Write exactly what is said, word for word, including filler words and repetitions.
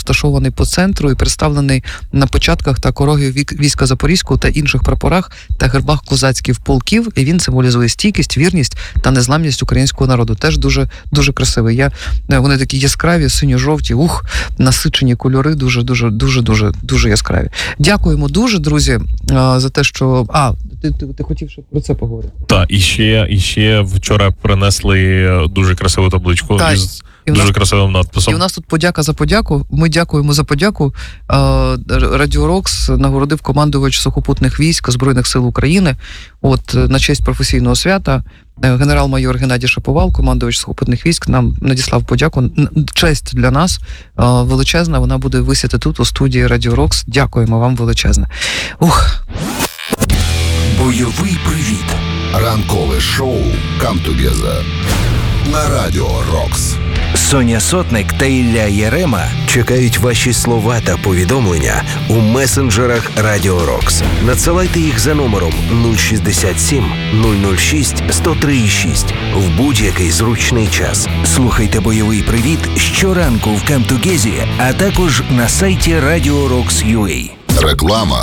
розташований по центру і представлений на початках та корогів війська Запорізького та інших прапорах та гербах козацьких полків, і він символізує стійкість, вірність та незламність українського народу. Теж дуже, дуже красивий. Я, вони такі яскраві, синьо-жовті, ух, насичені кольори, дуже, дуже, дуже, дуже, дуже яскраві. Дякуємо дуже, друзі, за те, що... А, ти, ти, ти хотів ще про це поговорити? Так, і ще, і ще вчора принесли дуже красиву табличку так. із дуже нас, красивим надписом. І у нас тут подяка за подяку. Ми дякуємо за подяку. Радіо Рокс нагородив командувач сухопутних військ Збройних сил України. От на честь професійного свята генерал-майор Геннадій Шаповал, командувач сухопутних військ, нам надіслав подяку. Честь для нас величезна. Вона буде висіти тут у студії Радіо Рокс. Дякуємо вам величезне. Ух. Бойовий привіт. Ранкове шоу «Come Together» на Радіо Рокс. Соня Сотник та Ілля Єрема чекають ваші слова та повідомлення у месенджерах Радіо Рокс. Надсилайте їх за номером нуль шістдесят сім нуль нуль шість сто три шість в будь-який зручний час. Слухайте бойовий привіт щоранку в Come Together, а також на сайті Radio Rocks точка ю а. Реклама.